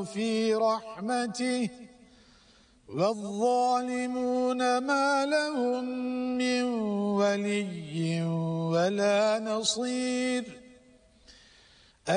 في رحمته والظالمون ما لهم من ولي ولا نصير.